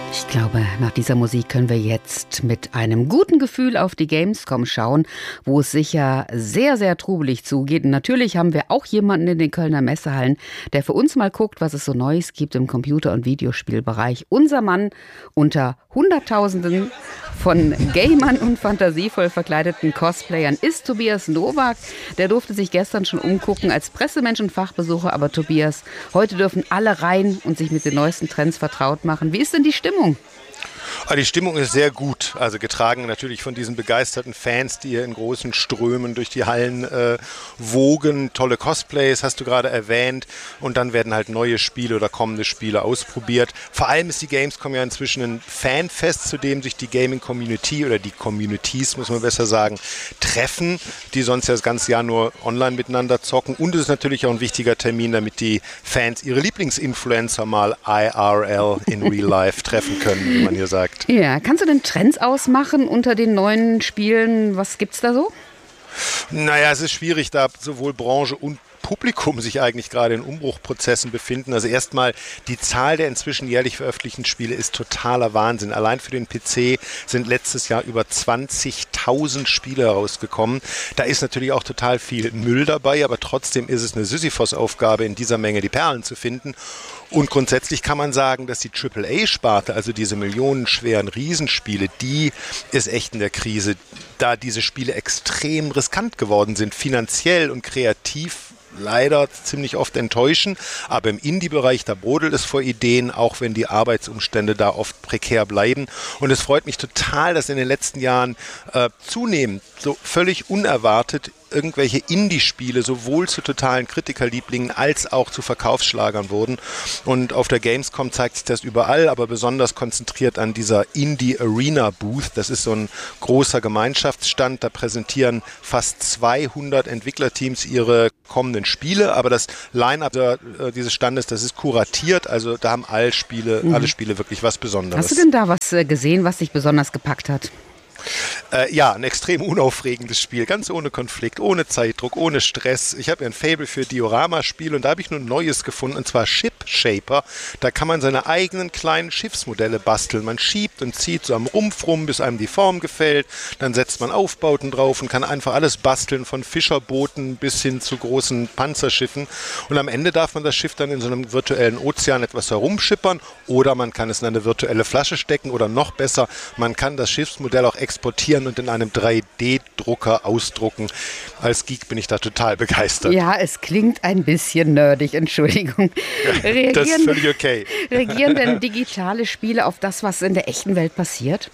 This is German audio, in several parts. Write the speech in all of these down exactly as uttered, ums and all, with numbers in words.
Ich glaube, nach dieser Musik können wir jetzt mit einem guten Gefühl auf die Gamescom schauen, wo es sicher sehr, sehr trubelig zugeht. Und natürlich haben wir auch jemanden in den Kölner Messehallen, der für uns mal guckt, was es so Neues gibt im Computer- und Videospielbereich. Unser Mann unter Hunderttausenden von Gamern und fantasievoll verkleideten Cosplayern ist Tobias Nowak. Der durfte sich gestern schon umgucken als Pressemensch und Fachbesucher. Aber Tobias, heute dürfen alle rein und sich mit den neuesten Trends vertraut machen. Wie ist denn die Stimmung? Die Stimmung ist sehr gut, also getragen natürlich von diesen begeisterten Fans, die hier in großen Strömen durch die Hallen äh, wogen. Tolle Cosplays hast du gerade erwähnt und dann werden halt neue Spiele oder kommende Spiele ausprobiert. Vor allem ist die Gamescom ja inzwischen ein Fanfest, zu dem sich die Gaming-Community oder die Communities, muss man besser sagen, treffen, die sonst ja das ganze Jahr nur online miteinander zocken. Und es ist natürlich auch ein wichtiger Termin, damit die Fans ihre Lieblingsinfluencer mal I R L in Real Life treffen können, wie man hier sagt. Ja, kannst du denn Trends ausmachen unter den neuen Spielen? Was gibt's da so? Naja, es ist schwierig, da sowohl Branche und Publikum sich eigentlich gerade in Umbruchprozessen befinden. Also erstmal, die Zahl der inzwischen jährlich veröffentlichten Spiele ist totaler Wahnsinn. Allein für den P C sind letztes Jahr über zwanzigtausend Spiele herausgekommen. Da ist natürlich auch total viel Müll dabei, aber trotzdem ist es eine Sisyphos-Aufgabe, in dieser Menge die Perlen zu finden. Und grundsätzlich kann man sagen, dass die Triple A-Sparte, also diese millionenschweren Riesenspiele, die ist echt in der Krise, da diese Spiele extrem riskant geworden sind, finanziell und kreativ. Leider ziemlich oft enttäuschen, aber im Indie-Bereich, da brodelt es vor Ideen, auch wenn die Arbeitsumstände da oft prekär bleiben. Und es freut mich total, dass in den letzten Jahren äh, zunehmend so völlig unerwartet irgendwelche Indie-Spiele sowohl zu totalen Kritikerlieblingen als auch zu Verkaufsschlagern wurden. Und auf der Gamescom zeigt sich das überall, aber besonders konzentriert an dieser Indie-Arena-Booth. Das ist so ein großer Gemeinschaftsstand. Da präsentieren fast zweihundert Entwicklerteams ihre kommenden Spiele, aber das Line-Up äh, dieses Standes, das ist kuratiert. Also da haben alle Spiele, mhm. alle Spiele wirklich was Besonderes. Hast du denn da was äh, gesehen, was dich besonders gepackt hat? Äh, ja, ein extrem unaufregendes Spiel, ganz ohne Konflikt, ohne Zeitdruck, ohne Stress. Ich habe ja ein Faible für Diorama-Spiele und da habe ich nur ein neues gefunden, und zwar Ship Shaper. Da kann man seine eigenen kleinen Schiffsmodelle basteln. Man schiebt und zieht so am Rumpf rum, bis einem die Form gefällt. Dann setzt man Aufbauten drauf und kann einfach alles basteln, von Fischerbooten bis hin zu großen Panzerschiffen. Und am Ende darf man das Schiff dann in so einem virtuellen Ozean etwas herumschippern oder man kann es in eine virtuelle Flasche stecken oder noch besser, man kann das Schiffsmodell auch exportieren und in einem drei D Drucker ausdrucken. Als Geek bin ich da total begeistert. Ja, es klingt ein bisschen nerdig, Entschuldigung. Reagieren, das ist völlig okay. Reagieren denn digitale Spiele auf das, was in der echten Welt passiert?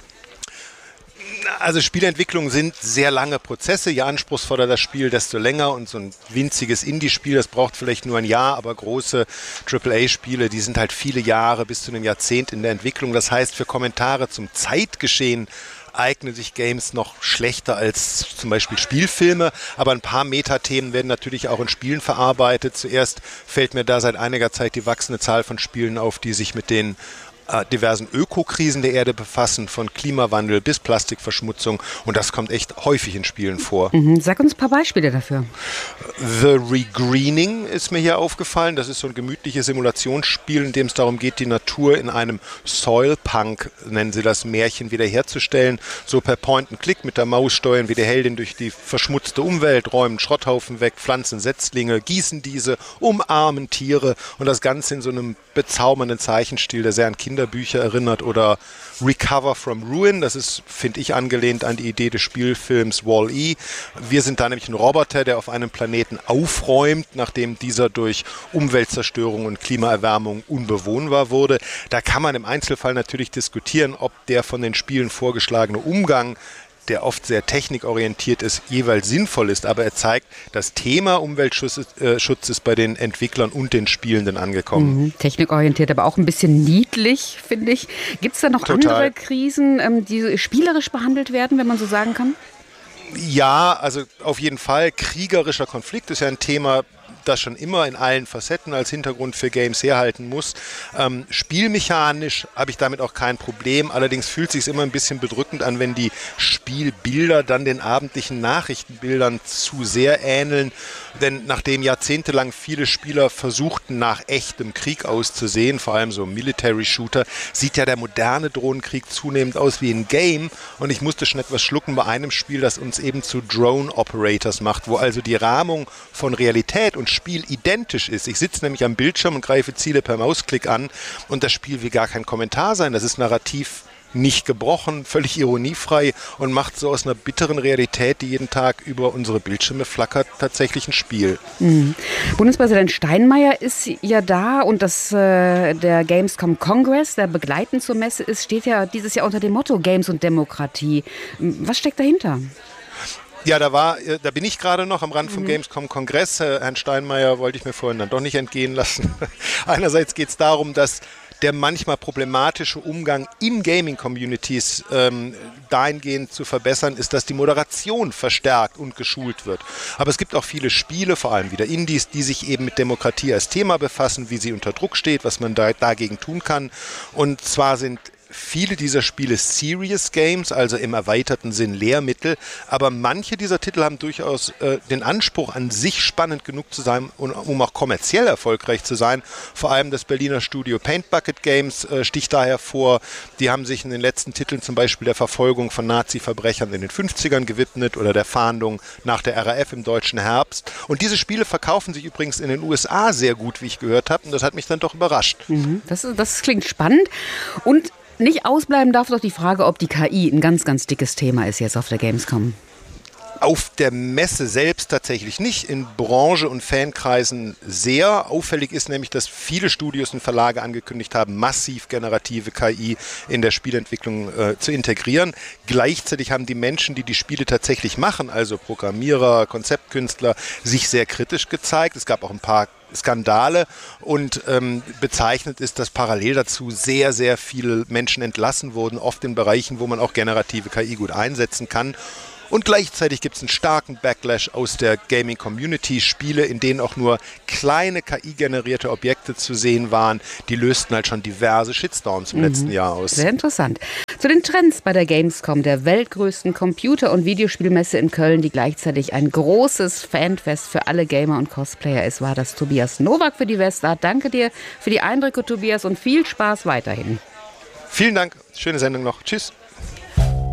Also Spieleentwicklung sind sehr lange Prozesse. Je anspruchsvoller das Spiel, desto länger. Und so ein winziges Indie-Spiel, das braucht vielleicht nur ein Jahr, aber große Triple A-Spiele, die sind halt viele Jahre bis zu einem Jahrzehnt in der Entwicklung. Das heißt, für Kommentare zum Zeitgeschehen eignen sich Games noch schlechter als zum Beispiel Spielfilme, aber ein paar Metathemen werden natürlich auch in Spielen verarbeitet. Zuerst fällt mir da seit einiger Zeit die wachsende Zahl von Spielen auf, die sich mit den äh, diversen Ökokrisen der Erde befassen, von Klimawandel bis Plastikverschmutzung, und das kommt echt häufig in Spielen vor. Mhm. Sag uns ein paar Beispiele dafür. The Regreening ist mir hier aufgefallen. Das ist so ein gemütliches Simulationsspiel, in dem es darum geht, die Natur in einem Soilpunk, nennen sie das, Märchen wiederherzustellen. So per Point-and-Click mit der Maus steuern wir die Heldin durch die verschmutzte Umwelt, räumen Schrotthaufen weg, pflanzen Setzlinge, gießen diese, umarmen Tiere, und das Ganze in so einem bezaubernden Zeichenstil, der sehr an Kinderbücher erinnert. Oder Recover from Ruin, das ist, finde ich, angelehnt an die Idee des Spielfilms Wall-E. Wir sind da nämlich ein Roboter, der auf einem Planeten aufräumt, nachdem dieser durch Umweltzerstörung und Klimaerwärmung unbewohnbar wurde. Da kann man im Einzelfall natürlich diskutieren, ob der von den Spielen vorgeschlagene Umgang, der oft sehr technikorientiert ist, jeweils sinnvoll ist. Aber er zeigt, das Thema Umweltschutz ist, äh, Schutz ist bei den Entwicklern und den Spielenden angekommen. Mhm, technikorientiert, aber auch ein bisschen niedlich, finde ich. Gibt es da noch Total. andere Krisen, ähm, die spielerisch behandelt werden, wenn man so sagen kann? Ja, also auf jeden Fall. Kriegerischer Konflikt ist ja ein Thema, das schon immer in allen Facetten als Hintergrund für Games herhalten muss. Ähm, spielmechanisch habe ich damit auch kein Problem. Allerdings fühlt es sich immer ein bisschen bedrückend an, wenn die Spielbilder dann den abendlichen Nachrichtenbildern zu sehr ähneln. Denn nachdem jahrzehntelang viele Spieler versuchten, nach echtem Krieg auszusehen, vor allem so Military-Shooter, sieht ja der moderne Drohnenkrieg zunehmend aus wie ein Game. Und ich musste schon etwas schlucken bei einem Spiel, das uns eben zu Drone-Operators macht, wo also die Rahmung von Realität und Spiel identisch ist. Ich sitze nämlich am Bildschirm und greife Ziele per Mausklick an und das Spiel will gar kein Kommentar sein. Das ist narrativ nicht gebrochen, völlig ironiefrei und macht so aus einer bitteren Realität, die jeden Tag über unsere Bildschirme flackert, tatsächlich ein Spiel. Mhm. Bundespräsident Steinmeier ist ja da und das, äh, der Gamescom Congress, der begleitend zur Messe ist, steht ja dieses Jahr unter dem Motto Games und Demokratie. Was steckt dahinter? Ja, da war, da bin ich gerade noch am Rand vom mhm. Gamescom-Kongress. Herrn Steinmeier wollte ich mir vorhin dann doch nicht entgehen lassen. Einerseits geht es darum, dass der manchmal problematische Umgang in Gaming-Communities ähm, dahingehend zu verbessern ist, dass die Moderation verstärkt und geschult wird. Aber es gibt auch viele Spiele, vor allem wieder Indies, die sich eben mit Demokratie als Thema befassen, wie sie unter Druck steht, was man da, dagegen tun kann. Und zwar sind viele dieser Spiele Serious Games, also im erweiterten Sinn Lehrmittel, aber manche dieser Titel haben durchaus äh, den Anspruch, an sich spannend genug zu sein, um, um auch kommerziell erfolgreich zu sein. Vor allem das Berliner Studio Paint Bucket Games äh, sticht da hervor. Die haben sich in den letzten Titeln zum Beispiel der Verfolgung von Nazi-Verbrechern in den fünfzigern gewidmet oder der Fahndung nach der R A F im deutschen Herbst. Und diese Spiele verkaufen sich übrigens in den U S A sehr gut, wie ich gehört habe. Und das hat mich dann doch überrascht. Mhm, das, das klingt spannend. Und nicht ausbleiben darf doch die Frage, ob die K I ein ganz, ganz dickes Thema ist jetzt auf der Gamescom. Auf der Messe selbst tatsächlich nicht, in Branche- und Fankreisen sehr. Auffällig ist nämlich, dass viele Studios und Verlage angekündigt haben, massiv generative K I in der Spielentwicklung äh, zu integrieren. Gleichzeitig haben die Menschen, die die Spiele tatsächlich machen, also Programmierer, Konzeptkünstler, sich sehr kritisch gezeigt. Es gab auch ein paar Skandale und ähm, bezeichnet ist, dass parallel dazu sehr, sehr viele Menschen entlassen wurden, oft in Bereichen, wo man auch generative K I gut einsetzen kann. Und gleichzeitig gibt es einen starken Backlash aus der Gaming-Community. Spiele, in denen auch nur kleine K I-generierte Objekte zu sehen waren, die lösten halt schon diverse Shitstorms im mhm. letzten Jahr aus. Sehr interessant. Zu den Trends bei der Gamescom, der weltgrößten Computer- und Videospielmesse in Köln, die gleichzeitig ein großes Fanfest für alle Gamer und Cosplayer ist, war das Tobias Nowak für die Westart. Danke dir für die Eindrücke, Tobias, und viel Spaß weiterhin. Vielen Dank. Schöne Sendung noch. Tschüss.